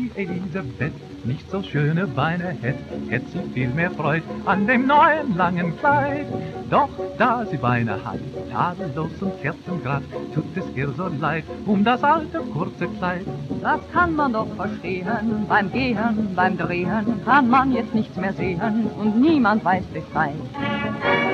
die Elisabeth nicht so schöne Beine hätt sie viel mehr Freud an dem neuen langen Kleid. Doch da sie Beine hat, tadellos und kerzengrad, tut es ihr so leid um das alte kurze Kleid. Das kann man doch verstehen, beim Gehen, beim Drehen kann man jetzt nichts mehr sehen und niemand weiß Bescheid.